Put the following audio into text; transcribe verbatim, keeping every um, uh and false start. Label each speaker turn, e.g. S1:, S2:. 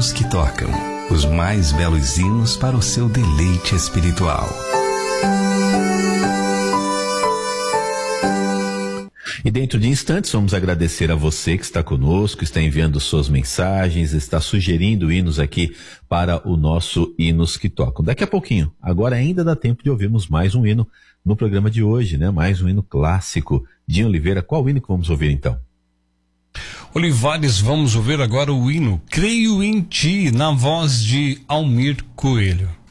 S1: hinos que tocam, os mais belos hinos para o seu deleite espiritual.
S2: E dentro de instantes vamos agradecer a você que está conosco, está enviando suas mensagens, está sugerindo hinos aqui para o nosso Hinos que Tocam. Daqui a pouquinho, agora ainda dá tempo de ouvirmos mais um hino no programa de hoje, né? Mais um hino clássico. Dinho Oliveira, qual hino que vamos ouvir então?
S3: Olivares, vamos ouvir agora o hino Creio em Ti, na voz de Almir Coelho.